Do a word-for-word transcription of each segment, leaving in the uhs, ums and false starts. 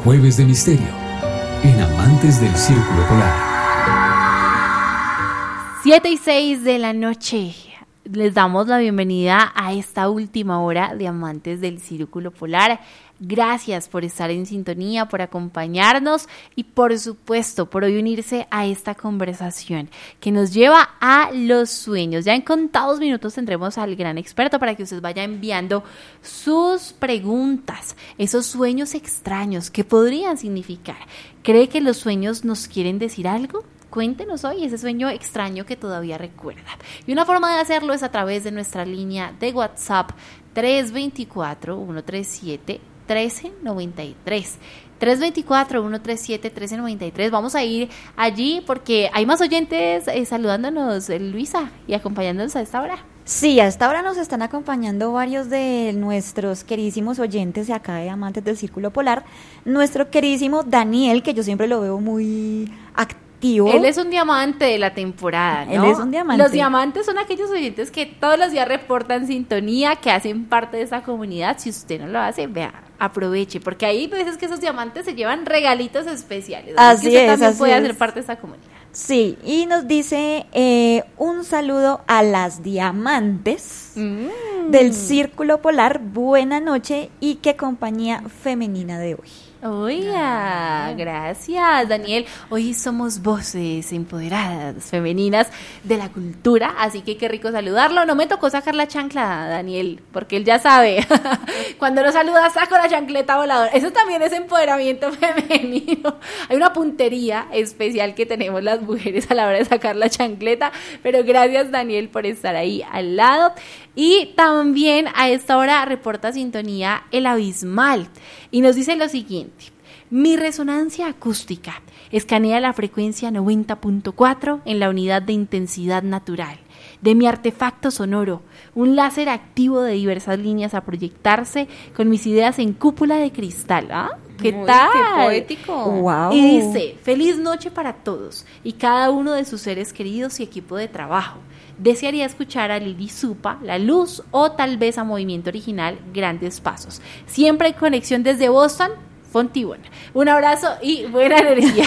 Jueves de Misterio, en Amantes del Círculo Polar. Siete y seis de la noche. Les damos la bienvenida a esta última hora de Amantes del Círculo Polar. Gracias por estar en sintonía, por acompañarnos y por supuesto por hoy unirse a esta conversación que nos lleva a los sueños. Ya en contados minutos tendremos al gran experto para que usted vaya enviando sus preguntas, esos sueños extraños, ¿qué podrían significar? ¿Cree que los sueños nos quieren decir algo? Cuéntenos hoy ese sueño extraño que todavía recuerda. Y una forma de hacerlo es a través de nuestra línea de WhatsApp tres dos cuatro, uno tres siete, uno tres nueve tres. tres dos cuatro, uno tres siete, uno tres nueve tres. Vamos a ir allí porque hay más oyentes eh, saludándonos, eh, Luisa, y acompañándonos a esta hora. Sí, a esta hora nos están acompañando varios de nuestros queridísimos oyentes de acá de Amantes del Círculo Polar. Nuestro queridísimo Daniel, que yo siempre lo veo muy activo. Él es un diamante de la temporada, ¿no? Él es un diamante. Los diamantes son aquellos oyentes que todos los días reportan sintonía, que hacen parte de esa comunidad. Si usted no lo hace, vea, aproveche, porque hay veces que esos diamantes se llevan regalitos especiales. Así, así que usted es, también así puede es. hacer parte de esa comunidad. Sí, y nos dice eh, un saludo a las diamantes mm. del Círculo Polar. Buena noche y qué compañía femenina de hoy. Oiga, ah. gracias Daniel. Hoy somos voces empoderadas, femeninas de la cultura, así que qué rico saludarlo. No me tocó sacar la chancla, Daniel, porque él ya sabe. Cuando lo saluda saco la chancleta voladora. Eso también es empoderamiento femenino. Hay una puntería especial que tenemos las mujeres a la hora de sacar la chancleta, pero gracias Daniel por estar ahí al lado. Y también a esta hora reporta sintonía El Abismal y nos dice lo siguiente: mi resonancia acústica escanea la frecuencia noventa punto cuatro en la unidad de intensidad natural de mi artefacto sonoro, un láser activo de diversas líneas a proyectarse con mis ideas en cúpula de cristal. ¿Ah? ¿Qué Uy, tal? ¡Qué poético! Wow. Y dice: feliz noche para todos y cada uno de sus seres queridos y equipo de trabajo. Desearía escuchar a Lili Supa, La Luz, o tal vez a Movimiento Original, Grandes Pasos. Siempre hay conexión desde Boston, Fontibón. Un abrazo y buena energía.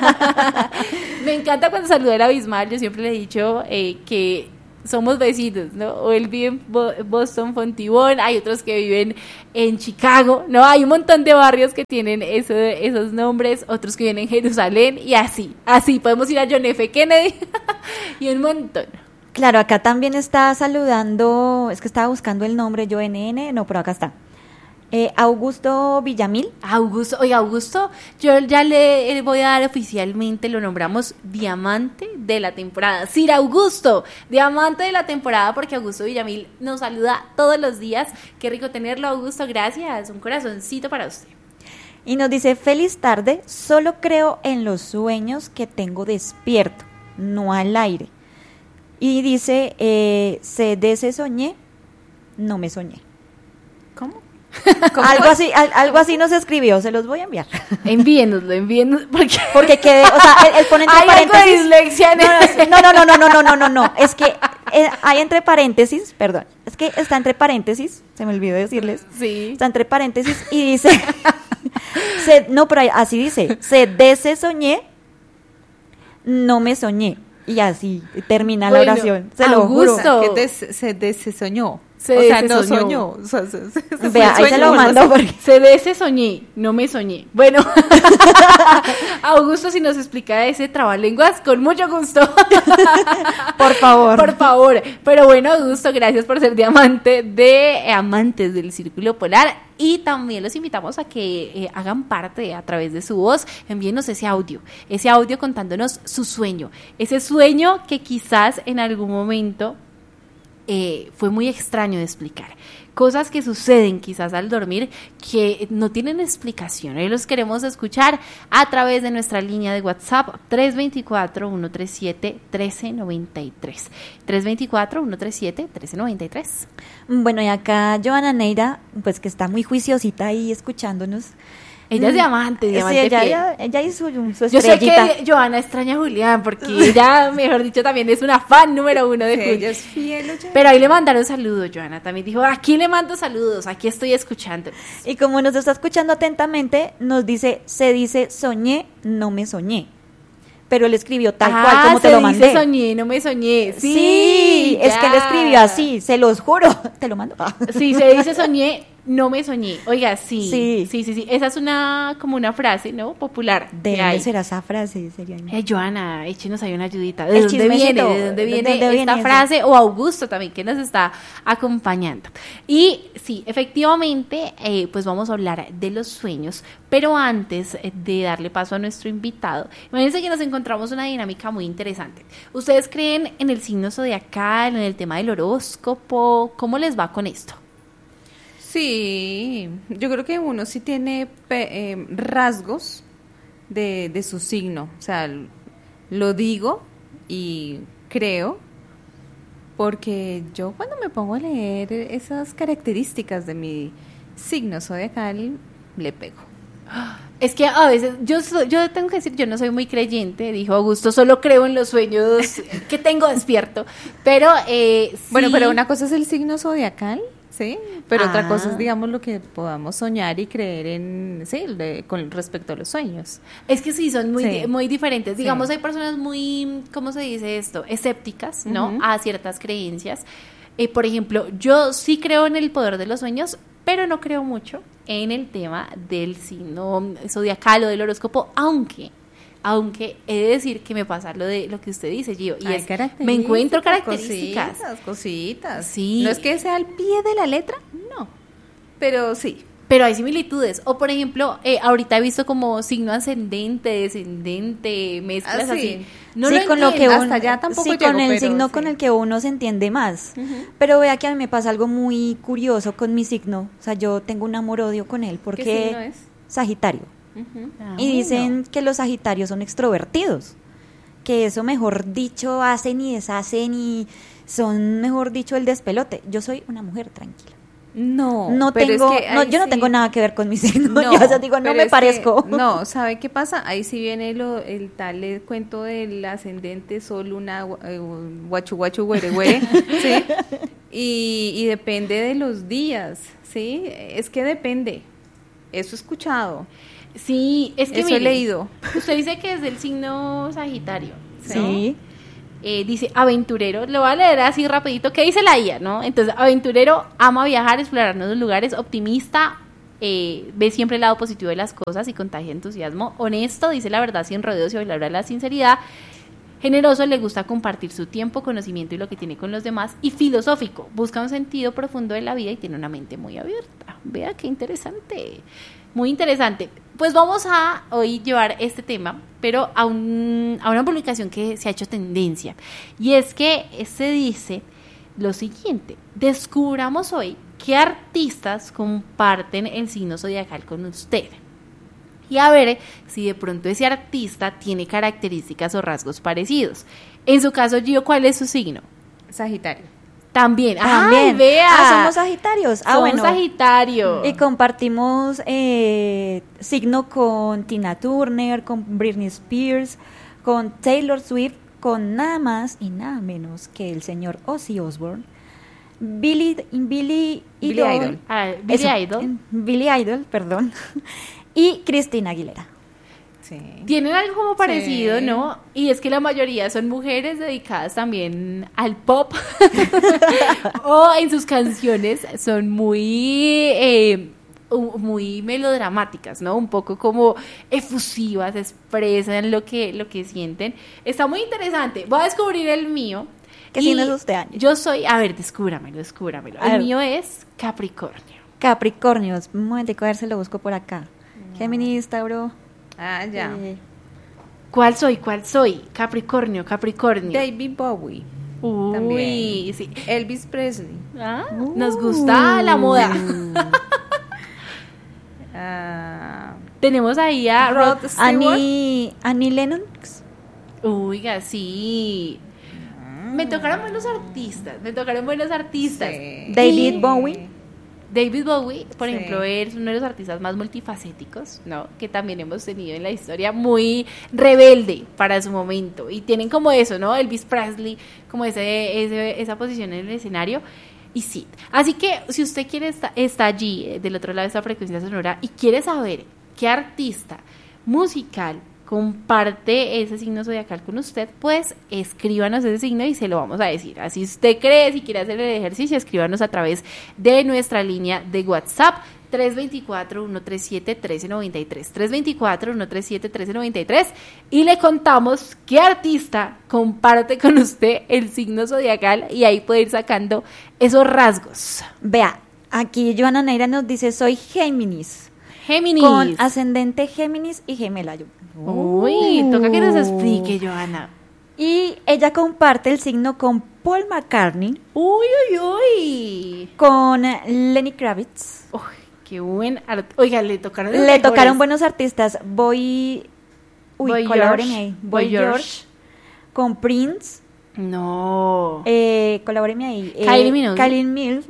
Me encanta cuando saluda el Abismal. Yo siempre le he dicho eh, que somos vecinos, ¿no? O él vive en Bo- Boston, Fontibón, hay otros que viven en Chicago, ¿no? Hay un montón de barrios que tienen eso, esos nombres, otros que viven en Jerusalén, y así, así, podemos ir a John F. Kennedy y un montón. Claro, acá también está saludando, es que estaba buscando el nombre, yo N N, no, pero acá está. Eh, Augusto Villamil. Augusto, oye Augusto, yo ya le voy a dar oficialmente, lo nombramos diamante de la temporada. Sir Augusto, diamante de la temporada, porque Augusto Villamil nos saluda todos los días. Qué rico tenerlo, Augusto, gracias, un corazoncito para usted. Y nos dice: feliz tarde, solo creo en los sueños que tengo despierto, no al aire. Y dice, eh, se de ese soñé, no me soñé. ¿Cómo? Algo así, al, algo así nos escribió, se los voy a enviar. Envíenoslo, envíenos, porque, porque quede, o sea, él, él pone entre hay paréntesis. algo de dislexia en no, no, no, no, no, no, no, no, no, es que eh, hay entre paréntesis, perdón, es que está entre paréntesis, se me olvidó decirles, sí. Está entre paréntesis y dice, se, no, pero así dice, se de se soñé, no me soñé. Y así termina bueno, la oración, se Augusto. lo juro. Que des, se desesoñó. Se o sea, no soñó. soñó. O sea, se, se, se Vea, ahí se lo mando. Porque... Se de ese soñé, no me soñé. Bueno, Augusto, si nos explica ese trabalenguas, con mucho gusto. Por favor. Por favor. Pero bueno, Augusto, gracias por ser diamante de eh, Amantes del Círculo Polar. Y también los invitamos a que eh, hagan parte a través de su voz, envíenos ese audio, ese audio contándonos su sueño, ese sueño que quizás en algún momento eh, fue muy extraño de explicar. Cosas que suceden quizás al dormir que no tienen explicación. Hoy los queremos escuchar a través de nuestra línea de WhatsApp tres dos cuatro, uno tres siete, uno tres nueve tres. tres dos cuatro, uno tres siete, uno tres nueve tres. Bueno, y acá Joana Neira, pues que está muy juiciosita ahí escuchándonos, Ella es diamante, Sí, diamante ella, fiel. ella, ella y su, su Yo sé estrellita. que Joana extraña a Julián porque ella, mejor dicho, también es una fan número uno de Sí, Julián. ella es fiel, oye. Pero ahí le mandaron saludos, Joana. También dijo, aquí le mando saludos, aquí estoy escuchando. Y como nos está escuchando atentamente, nos dice, se dice soñé, no me soñé. Pero él escribió tal Ah, cual como te se lo dice mandé. soñé, no me soñé. Sí, Sí, es que él ya. escribió así, se los juro. Te lo mando. Sí, se dice soñé, no me soñé. Oiga, sí. Sí. Sí, sí, sí. Esa es una, como una frase, ¿no? Popular. ¿De que hay. dónde será esa frase? Sería Eh, Joana, échenos ahí una ayudita. ¿De El dónde viene? chismecito. ¿De dónde ¿De viene dónde viene esta eso? frase? O Augusto también, que nos está acompañando. Y sí, efectivamente, eh, pues vamos a hablar de los sueños. Pero antes eh, de darle paso a nuestro invitado, imagínense que nos encontramos una dinámica muy interesante. ¿Ustedes creen en el signo zodiacal, en el tema del horóscopo? ¿Cómo les va con esto? Sí, yo creo que uno sí tiene pe- eh, rasgos de, de su signo. O sea, l- lo digo y creo porque yo cuando me pongo a leer esas características de mi signo zodiacal, le pego. Es que a veces, yo so- yo tengo que decir, yo no soy muy creyente, dijo Augusto, solo creo en los sueños que tengo despierto, pero eh, Bueno, sí- pero una cosa es el signo zodiacal, ¿sí? Pero otra Ah. cosa es, digamos, lo que podamos soñar y creer en, sí, de- con respecto a los sueños. Es que sí, son muy, Sí. di- muy diferentes. Digamos, Sí. hay personas muy, ¿cómo se dice esto? Escépticas, ¿no? Ujú. A ciertas creencias. Eh, por ejemplo, yo sí creo en el poder de los sueños, pero no creo mucho en el tema del signo zodiacal o del horóscopo, aunque... Aunque he de decir que me pasa lo de lo que usted dice, Gio, y Hay es, características, me encuentro características. Cositas, cositas. Sí. No es que sea al pie de la letra, no. Pero sí. Pero hay similitudes. O por ejemplo, eh, ahorita he visto como signo ascendente, descendente, mezclas Ah, sí. así. No sí, lo con lo que entiendo. uno, hasta allá tampoco sí, llego, con el pero signo sí. con el que uno se entiende más. Ujú. Pero vea que a mí me pasa algo muy curioso con mi signo. O sea, yo tengo un amor-odio con él porque ¿Qué signo es? Sagitario. Ujú. Ah, Y dicen que los Sagitarios son extrovertidos, que eso, mejor dicho, hacen y deshacen y son, mejor dicho, el despelote. Yo soy una mujer tranquila. No, No pero tengo, es que no, ahí yo no sí- tengo nada que ver con mi signo. No, yo o sea, digo, no pero me es que- parezco. no, ¿sabe qué pasa? Ahí sí viene lo, el tal eh, cuento del ascendente sol, una gua- eh, guachu guachu güere güere, ¿sí? Y, y depende de los días, ¿sí? Es que depende. Eso he escuchado. Sí, es que Eso he mire, leído. Usted dice que es del signo Sagitario. ¿no? Sí. Eh, dice aventurero, lo voy a leer así rapidito, ¿qué dice la I A? ¿no? Entonces, aventurero, ama viajar, explorar nuevos lugares, optimista, eh, ve siempre el lado positivo de las cosas y contagia entusiasmo, honesto, dice la verdad sin rodeos y valora la sinceridad, generoso, le gusta compartir su tiempo, conocimiento y lo que tiene con los demás, y filosófico, busca un sentido profundo de la vida y tiene una mente muy abierta. Vea qué interesante, muy interesante. Pues vamos a hoy llevar este tema, pero a, un, a una publicación que se ha hecho tendencia, y es que se dice lo siguiente: descubramos hoy qué artistas comparten el signo zodiacal con usted. Y a ver si de pronto ese artista tiene características o rasgos parecidos. En su caso, Gio, ¿cuál es su signo? Sagitario. También. También. ¡Ay, vea! Ah, somos Sagitarios. Ah, Somos bueno. Sagitario. Y compartimos eh, signo con Tina Turner, con Britney Spears, con Taylor Swift, con nada más y nada menos que el señor Ozzy Osbourne, Billy, Billy, Billy Idol, Idol. Ah, Billy eso, Idol. eh, Billy Idol, perdón, y Cristina Aguilera. Sí. Tienen algo como parecido, Sí. ¿no? Y es que la mayoría son mujeres dedicadas también al pop. O en sus canciones son muy, eh, u- muy melodramáticas, ¿no? Un poco como efusivas, expresan lo que, lo que sienten. Está muy interesante. Voy a descubrir el mío. ¿Qué Y signo es usted, Ángel? Yo soy, a ver, descúbramelo, descúbramelo. A El ver. mío es Capricornio. Capricornios, un momentico, a ver si lo busco por acá. Géminis, Tauro. Ah, ya. eh, ¿Cuál soy? ¿Cuál soy? Capricornio, Capricornio. David Bowie. Uy, también. sí. Elvis Presley. Ah, nos gusta la moda. Ah, Tenemos ahí a Rod. Rod Stewart. Annie, Annie Lennox. Oiga, sí. Me tocaron buenos artistas, me tocaron buenos artistas. Sí. David Bowie. David Bowie, por Sí. ejemplo, es uno de los artistas más multifacéticos, ¿no? Que también hemos tenido en la historia, muy rebelde para su momento. Y tienen como eso, ¿no? Elvis Presley, como ese, ese, esa posición en el escenario. Y sí. Así que si usted quiere estar está allí, eh, del otro lado de esta frecuencia sonora, y quiere saber qué artista musical comparte ese signo zodiacal con usted, pues escríbanos ese signo y se lo vamos a decir. Así usted cree, si quiere hacer el ejercicio, escríbanos a través de nuestra línea de WhatsApp tres dos cuatro, uno tres siete, uno tres nueve tres, tres dos cuatro, uno tres siete, uno tres nueve tres, y le contamos qué artista comparte con usted el signo zodiacal, y ahí puede ir sacando esos rasgos. Vea, aquí Joana Neira nos dice, soy Géminis, Géminis. con ascendente Géminis y gemela yo. Uy, toca que nos explique, Joana. Y ella comparte el signo con Paul McCartney, Uy, uy, uy. con Lenny Kravitz. Uy, qué buen art- Oiga, le tocaron los Le mejores. tocaron buenos artistas. Boy... Uy, Boy colaboren George. ahí. Boy Boy George. George. Con Prince. No. Eh, colabórenme ahí. Eh, Kylie Minogue. Kylie Mills.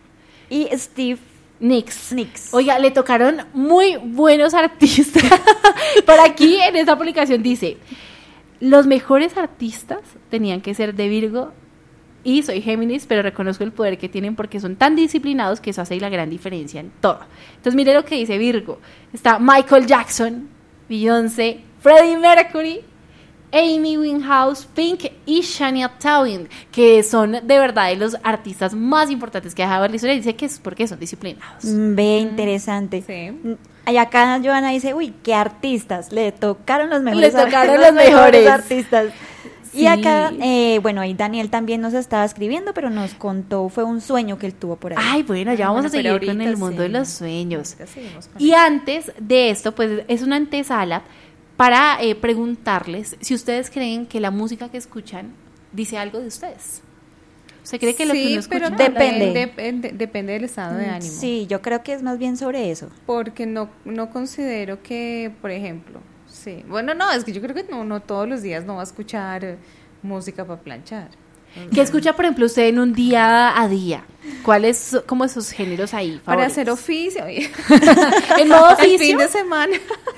Y Steve Nix. Nicks. Oiga, le tocaron muy buenos artistas. Por aquí en esta publicación dice, los mejores artistas tenían que ser de Virgo, y soy Géminis, pero reconozco el poder que tienen porque son tan disciplinados que eso hace la gran diferencia en todo. Entonces mire lo que dice Virgo. Está Michael Jackson, Beyoncé, Freddie Mercury, Amy Winehouse, Pink y Shania Twain, que son de verdad de los artistas más importantes que ha dejado la historia, y dice que es porque son disciplinados. Mm, Ve, interesante. Sí. Mm, Y acá Joana dice, uy, qué artistas. Le tocaron los mejores, Le tocaron ar- los mejores. artistas. Sí. Y acá, eh, bueno, ahí Daniel también nos estaba escribiendo, pero nos contó, fue un sueño que él tuvo por ahí. Ay, bueno, ya Ah, vamos bueno, a seguir pero con ahorita el mundo sí. de los sueños. Ahorita seguimos con Y eso. antes de esto, pues es una antesala para eh, preguntarles si ustedes creen que la música que escuchan dice algo de ustedes. ¿Usted cree que lo que Sí, uno escucha? pero Depende. también depende, depende del estado de Mm, ánimo. Sí, yo creo que es más bien sobre eso. Porque no, no considero que, por ejemplo, sí. Bueno, no, es que yo creo que no, no todos los días no va a escuchar eh, música para planchar. ¿Qué escucha, por ejemplo, usted en un día a día? ¿Cuáles son como esos géneros ahí? Para favoritos? hacer oficio. oye. ¿En modo El fin oficio? de semana.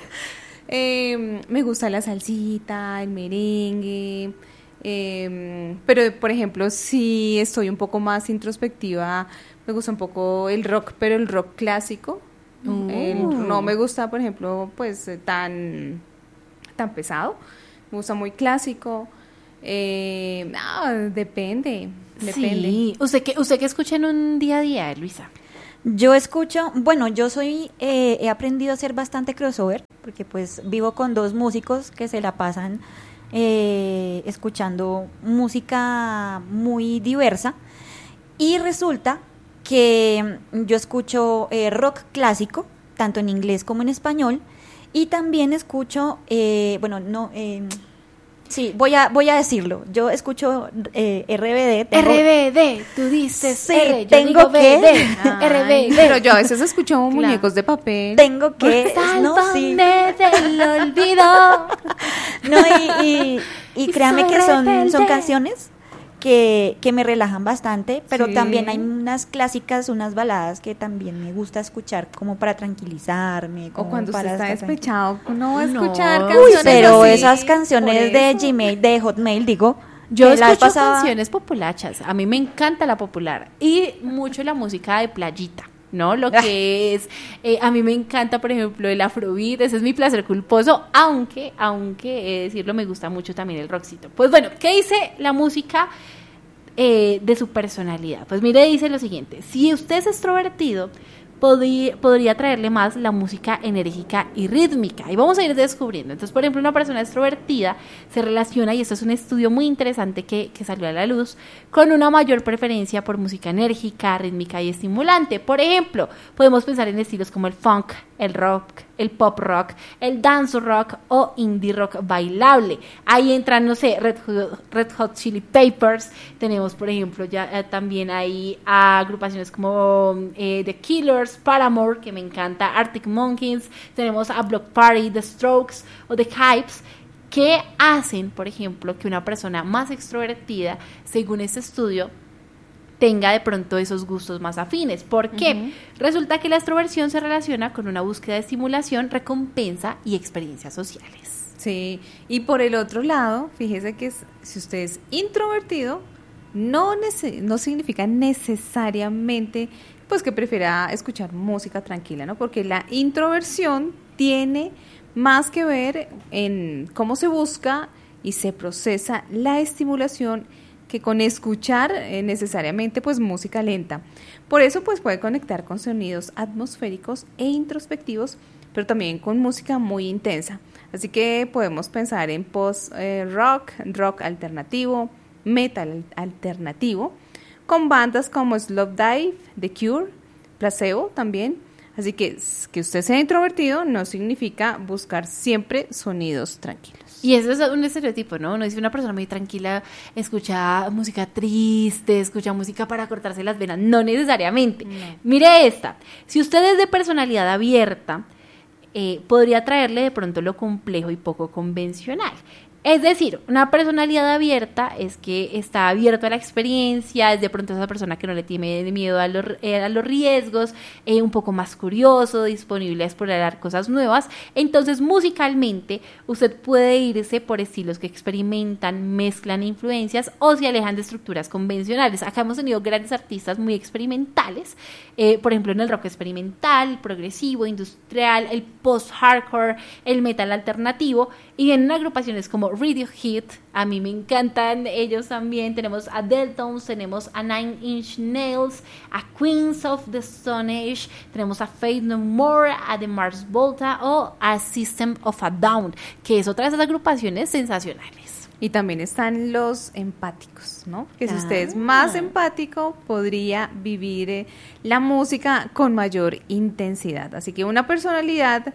Eh, me gusta la salsita, el merengue. eh, pero, por ejemplo, si estoy un poco más introspectiva, me gusta un poco el rock, pero el rock clásico. Uh. El- no me gusta, por ejemplo, pues eh, tan, tan pesado. Me gusta muy clásico. Eh, no, depende. Depende. Sí. ¿Usted qué, ¿Usted qué escucha en un día a día, Luisa? Yo escucho, bueno, yo soy, eh, he aprendido a hacer bastante crossover, porque pues vivo con dos músicos que se la pasan eh, escuchando música muy diversa, y resulta que yo escucho eh, rock clásico, tanto en inglés como en español, y también escucho, eh, bueno, no, eh, sí, voy a, voy a decirlo, yo escucho eh, R B D. tengo- R B D, tú dices Sí, R, yo tengo digo que- B D, Ay, R B D. pero yo a veces escucho Claro. muñecos de papel. Tengo que, no, sí. Sálvame del olvido. No, y, y, y Y créame soy que son, rebelde. son canciones que, que me relajan bastante, pero Sí. también hay unas clásicas, unas baladas que también me gusta escuchar como para tranquilizarme. O como cuando usted para está estar tranquila. despechado, no va a No. escuchar Uy, Uy, canciones pero así, esas canciones por de eso. Gmail, de Hotmail, digo, Yo que la vez escucho pasada- canciones populachas, a mí me encanta la popular y mucho la música de playita, ¿no? Lo Ah. que es, eh, a mí me encanta, por ejemplo, el afrobeat, ese es mi placer culposo, aunque, aunque, he de decirlo, me gusta mucho también el rockcito. Pues bueno, ¿qué dice la música eh, de su personalidad? Pues mire, dice lo siguiente: si usted es extrovertido, podría, podría traerle más la música enérgica y rítmica. Y vamos a ir descubriendo. Entonces, por ejemplo, una persona extrovertida se relaciona, y esto es un estudio muy interesante que, que salió a la luz, con una mayor preferencia por música enérgica, rítmica y estimulante. Por ejemplo, podemos pensar en estilos como el funk, el rock, el pop rock, el dance rock o indie rock bailable. Ahí entran, no sé, Red Hot, Red Hot Chili Peppers. Tenemos, por ejemplo, ya eh, también ahí a agrupaciones como eh, The Killers, Paramore, que me encanta, Arctic Monkeys. Tenemos a Block Party, The Strokes o The Hypes, que hacen, por ejemplo, que una persona más extrovertida, según este estudio, tenga de pronto esos gustos más afines. ¿Por qué? Uh-huh. Resulta que la extroversión se relaciona con una búsqueda de estimulación, recompensa y experiencias sociales. Sí, y por el otro lado, fíjese que es, si usted es introvertido, no, nece- no significa necesariamente pues que prefiera escuchar música tranquila, ¿no? Porque la introversión tiene más que ver en cómo se busca y se procesa la estimulación que con escuchar eh, necesariamente pues música lenta. Por eso pues puede conectar con sonidos atmosféricos e introspectivos, pero también con música muy intensa. Así que podemos pensar en post eh, rock, rock alternativo, metal alternativo, con bandas como Slowdive, The Cure, Placebo también. Así que que usted sea introvertido no significa buscar siempre sonidos tranquilos. Y eso es un estereotipo, ¿no? Uno dice, una persona muy tranquila escucha música triste, escucha música para cortarse las venas. No necesariamente. No. Mire esta. Si usted es de personalidad abierta, eh, podría traerle de pronto lo complejo y poco convencional. Es decir, una personalidad abierta es que está abierto a la experiencia, es de pronto esa persona que no le tiene miedo a los, eh, a los riesgos, eh, un poco más curioso, disponible a explorar cosas nuevas. Entonces, musicalmente, usted puede irse por estilos que experimentan, mezclan influencias o se alejan de estructuras convencionales. Acá hemos tenido grandes artistas muy experimentales, eh, por ejemplo, en el rock experimental, el progresivo, industrial, el post-hardcore, el metal alternativo, y en agrupaciones como Radiohead, a mí me encantan ellos también. Tenemos a Deltones, tenemos a Nine Inch Nails, a Queens of the Stone Age, tenemos a Faith No More, a The Mars Volta o a System of a Down, que es otra de esas agrupaciones sensacionales. Y también están los empáticos, ¿no? Que si usted es más empático, podría vivir eh, la música con mayor intensidad. Así que una personalidad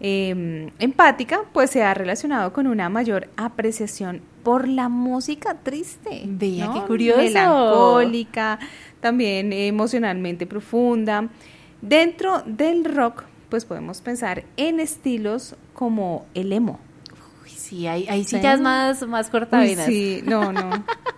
Eh, empática, pues se ha relacionado con una mayor apreciación por la música triste. Vea, ¿no? qué curioso. Melancólica, también emocionalmente profunda. Dentro del rock, pues podemos pensar en estilos como el emo. Uy, sí, hay, hay sí, ya es más, más cortavenas. Uy, sí, no, no.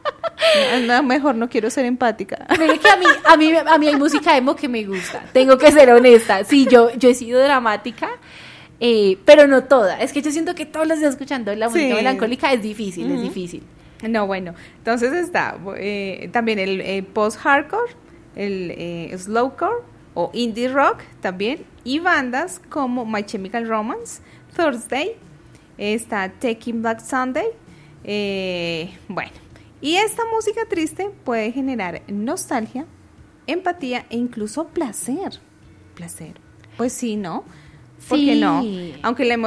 No, mejor no quiero ser empática. Mire que a mí, a mí, a mí hay música emo que me gusta. Tengo que ser honesta. Sí, yo, yo he sido dramática. Eh, pero no toda, es que yo siento que todos los días escuchando la música sí. melancólica es difícil, uh-huh. es difícil. No, bueno, entonces está eh, también el eh, post-hardcore, el eh, slowcore o indie rock también, y bandas como My Chemical Romance, Thursday, está Taking Back Sunday, eh, bueno, y esta música triste puede generar nostalgia, empatía e incluso placer, placer, pues sí, ¿no? ¿Por qué no? Aunque la